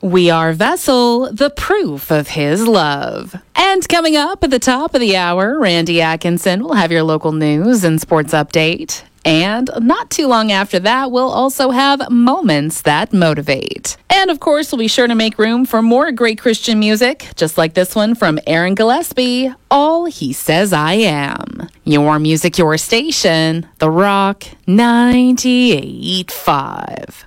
We are Vessel, the proof of his love. And coming up at the top of the hour, Randy Atkinson will have your local news and sports update. And not too long after that, we'll also have Moments That Motivate. And of course, we'll be sure to make room for more great Christian music, just like this one from Aaron Gillespie, All He Says I Am. Your music, your station, The Rock 98.5.